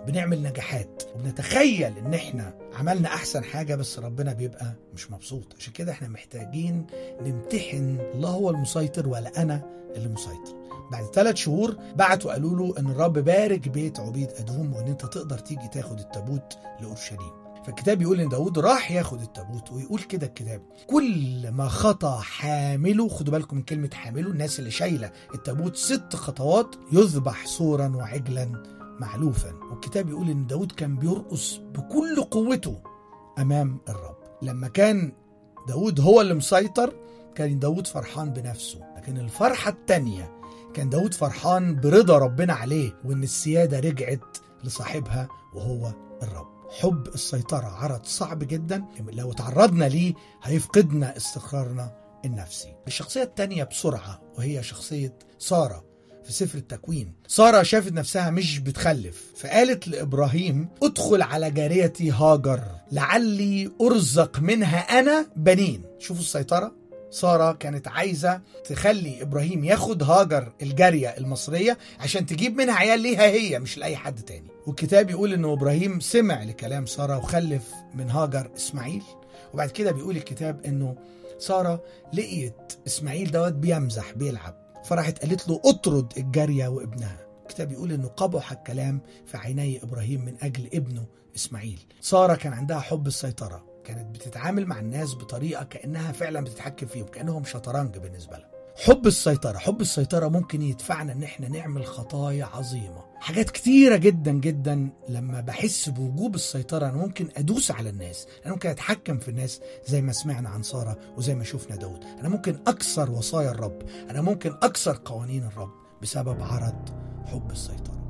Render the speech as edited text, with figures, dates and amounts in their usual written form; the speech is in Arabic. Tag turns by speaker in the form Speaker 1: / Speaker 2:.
Speaker 1: بنعمل نجاحات وبنتخيل ان احنا عملنا احسن حاجة، بس ربنا بيبقى مش مبسوط. عشان كده احنا محتاجين نمتحن الله هو المسيطر ولا انا اللي مسيطر. بعد 3 شهور بعتوا قالوا له ان الرب بارك بيت عبيد ادوم وان انت تقدر تيجي تاخد التابوت لاورشليم. فالكتاب يقول ان داود راح ياخد التابوت، ويقول كده الكتاب: كل ما خطى حامله، خدوا بالكم من كلمة حامله، الناس اللي شايلة التابوت 6 خطوات، يذبح صورا وعجلا معلوفا. والكتاب يقول ان داود كان بيرقص بكل قوته امام الرب. لما كان داود هو اللي مسيطر كان داود فرحان بنفسه، لكن الفرحة التانية كان داود فرحان برضا ربنا عليه، وان السيادة رجعت لصاحبها وهو الرب. حب السيطرة عرض صعب جدا، لو تعرضنا ليه هيفقدنا استقرارنا النفسي. الشخصية التانية بسرعة وهي شخصية سارة في سفر التكوين. سارة شافت نفسها مش بتخلف، فقالت لإبراهيم: ادخل على جاريتي هاجر لعلي أرزق منها أنا بنين. شوفوا السيطرة. سارة كانت عايزة تخلي إبراهيم ياخد هاجر الجارية المصرية عشان تجيب منها عيال ليها هي، مش لأي حد تاني. والكتاب يقول إنه إبراهيم سمع لكلام سارة وخلف من هاجر إسماعيل. وبعد كده بيقول الكتاب إنه سارة لقيت إسماعيل دوت بيمزح بيلعب، فراحت قالت له: اطرد الجارية وابنها. الكتاب يقول إنه قبح الكلام في عيني إبراهيم من أجل ابنه إسماعيل. سارة كان عندها حب السيطرة، كانت بتتعامل مع الناس بطريقة كأنها فعلا بتتحكم فيهم، كأنهم شطرنج بالنسبة لها. حب السيطرة ممكن يدفعنا ان احنا نعمل خطايا عظيمة، حاجات كتيرة جدا جدا. لما بحس بوجوب السيطرة انا ممكن ادوس على الناس، انا ممكن اتحكم في الناس زي ما سمعنا عن سارة وزي ما شفنا داود. انا ممكن اكسر وصايا الرب، انا ممكن اكسر قوانين الرب بسبب عرض حب السيطرة.